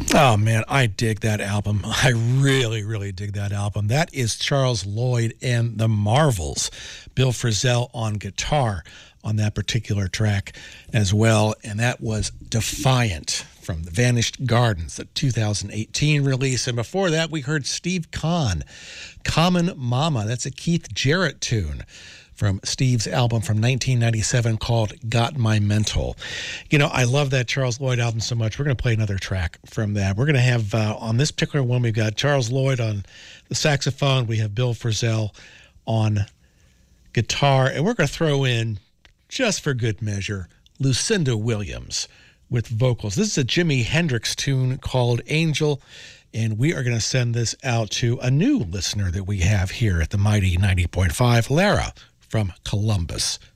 Oh, man, I dig that album. I really, really dig that album. That is Charles Lloyd and the Marvels. Bill Frisell on guitar on that particular track as well. And that was Defiant from The Vanished Gardens, the 2018 release. And before that, we heard Steve Kahn, Common Mama. That's a Keith Jarrett tune from Steve's album from 1997 called Got My Mental. You know, I love that Charles Lloyd album so much. We're going to play another track from that. We're going to have, on this particular one, we've got Charles Lloyd on the saxophone. We have Bill Frisell on guitar. And we're going to throw in, just for good measure, Lucinda Williams with vocals. This is a Jimi Hendrix tune called Angel. And we are going to send this out to a new listener that we have here at the Mighty 90.5, Lara from Columbus,